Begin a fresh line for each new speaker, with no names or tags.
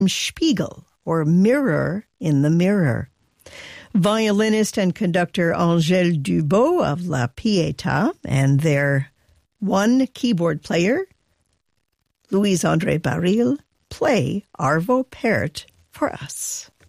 Spiegel, or Mirror in the Mirror. Violinist and conductor Angèle Dubot of La Pietà and their one keyboard player, Louis-André Baril, play Arvo Pärt for us.